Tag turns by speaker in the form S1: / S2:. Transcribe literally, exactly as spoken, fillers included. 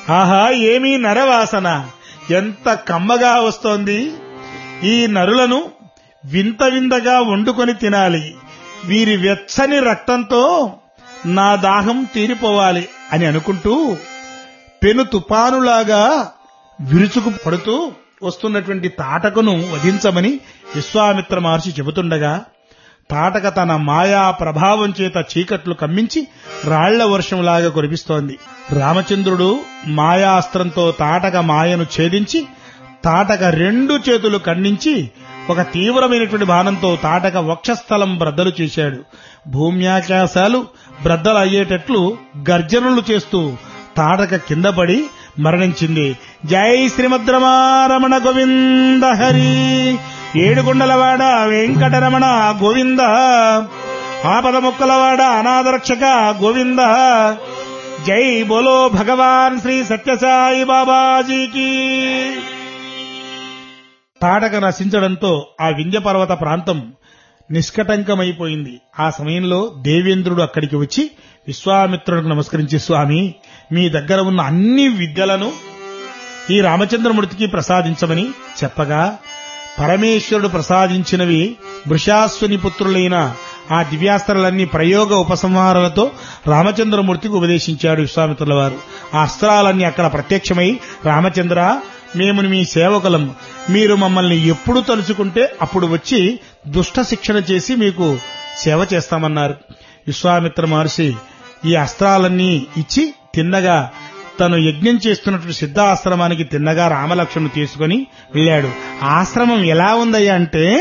S1: ఆహా, ఏమీ నరవాసన, ఎంత కమ్మగా వస్తోంది. ఈ నరులను వింత వింతగా వండుకొని తినాలి. వీరి వెచ్చని రక్తంతో నా దాహం తీరిపోవాలి అని అనుకుంటూ పెను తుపానులాగా విరుచుకు పడుతూ వస్తున్నటువంటి తాటకను వధించమని విశ్వామిత్ర మహర్షి చెబుతుండగా, తాటక తన మాయా ప్రభావం చేత చీకట్లు కమ్మించి రాళ్ల వర్షంలాగా కురిపిస్తోంది. రామచంద్రుడు మాయాస్త్రంతో తాటక మాయను ఛేదించి తాటక రెండు చేతులు ఖండించి ఒక తీవ్రమైనటువంటి బాణంతో తాటక వక్షస్థలం బ్రద్దలు చేశాడు. భూమ్యాకాశాలు బ్రద్దలు అయ్యేటట్లు గర్జనలు చేస్తూ తాటక కింద పడి మరణించింది. జై శ్రీమద్రమారమణ గోవింద హరి. ఏడుకొండలవాడ వెంకటరమణ గోవింద. ఆపద మొక్కలవాడ అనాథరక్షక గోవింద. జై బోలో భగవాన్ శ్రీ సత్యసాయి బాబాజీకి. తాటక నశించడంతో ఆ వింధ్య పర్వత ప్రాంతం నిష్కటంకమైపోయింది. ఆ సమయంలో దేవేంద్రుడు అక్కడికి వచ్చి విశ్వామిత్రుడికి నమస్కరించి, స్వామి, మీ దగ్గర ఉన్న అన్ని విద్యలను ఈ రామచంద్రమూర్తికి ప్రసాదించమని చెప్పగా, పరమేశ్వరుడు ప్రసాదించినవి వృషాశ్వని పుత్రులైన ఆ దివ్యాస్త్రాలన్నీ ప్రయోగ ఉపసంహారాలతో రామచంద్రమూర్తికి ఉపదేశించాడు విశ్వామిత్రుల వారు. ఆ అస్త్రాలన్నీ అక్కడ ప్రత్యక్షమై, రామచంద్ర, మేము మీ సేవకులం, మీరు మమ్మల్ని ఎప్పుడు తలుచుకుంటే అప్పుడు వచ్చి దుష్ట శిక్షణ చేసి మీకు సేవ చేస్తామన్నారు. విశ్వామిత్ర మహర్షి ఈ అస్త్రాలన్నీ ఇచ్చి తిన్నగా తను యజ్ఞం చేస్తున్నటువంటి సిద్ధాశ్రమానికి తిన్నగా రామలక్ష్మణుడు తీసుకుని వెళ్ళాడు. ఆశ్రమం ఎలా ఉందయ్యా అంటే